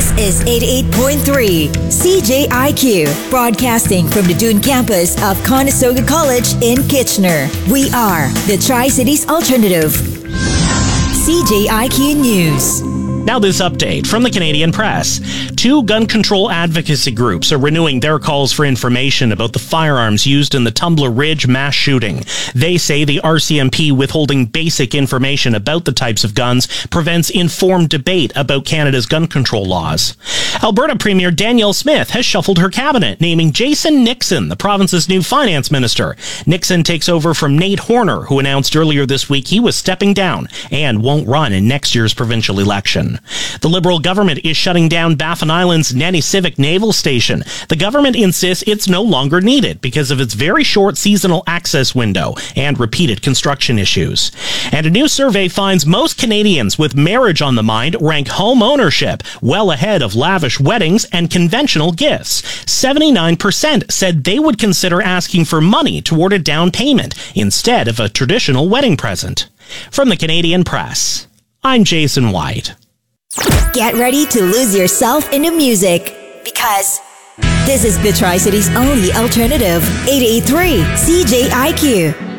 This is 88.3 CJIQ, broadcasting from the Dune campus of Conestoga College in Kitchener. We are the Tri-Cities Alternative. CJIQ News. Now this update from the Canadian Press. 2 gun control advocacy groups are renewing their calls for information about the firearms used in the Tumbler Ridge mass shooting. They say the RCMP withholding basic information about the types of guns prevents informed debate about Canada's gun control laws. Alberta Premier Danielle Smith has shuffled her cabinet, naming Jason Nixon the province's new finance minister. Nixon takes over from Nate Horner, who announced earlier this week he was stepping down and won't run in next year's provincial election. The Liberal government is shutting down Baffin Island's Nanisivik Naval Station. The government insists it's no longer needed because of its very short seasonal access window and repeated construction issues. And a new survey finds most Canadians with marriage on the mind rank home ownership well ahead of lavish weddings and conventional gifts. 79% said they would consider asking for money toward a down payment instead of a traditional wedding present. From the Canadian Press, I'm Jason White. Get ready to lose yourself in the music, because this is the Tri-Cities only alternative, 88.3 CJIQ.